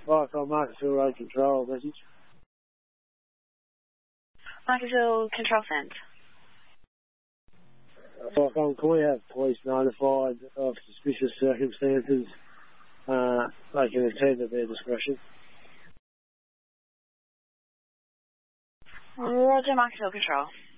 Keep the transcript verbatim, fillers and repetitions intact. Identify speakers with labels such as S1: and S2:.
S1: Viacom Marketville Road Control message.
S2: Marketville Control Send.
S1: Viacom, can we have police notified of suspicious circumstances? Uh, they can attend at their discretion.
S2: Roger, Marketville Control.